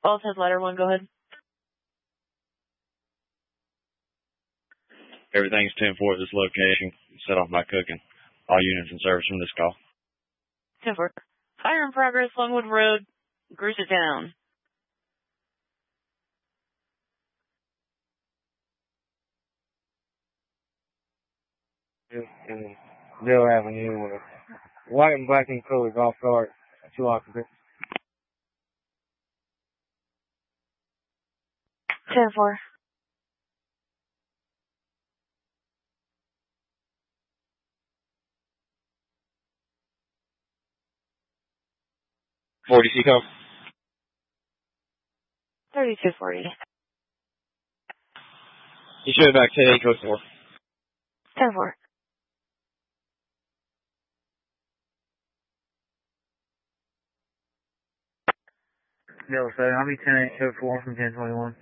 Both has ladder 1, go ahead. Everything's 10-4 at this location. Set off by cooking. All units in service from this call. 10-4. Fire in progress, Longwood Road, Grusett Town. In Bill Avenue with white and black and colored golf cart, 2 occupants. 10-4. DC come. 3240. You should have back 10-8, code 4. 10-4. Bill 7, I'll be 10-8, code 4 from 1021.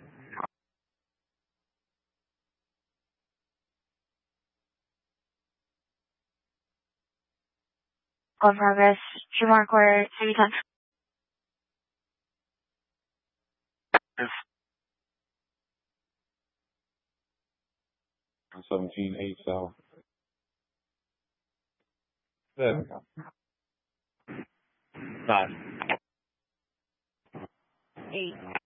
On progress, Tremont Quarter, city time. On 17-8 south. 7. 5. 8.